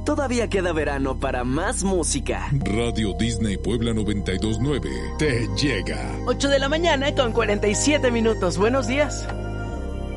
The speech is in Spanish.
todavía queda verano para más música. Radio Disney Puebla 92.9 te llega. 8 de la mañana con 47 minutos. Buenos días.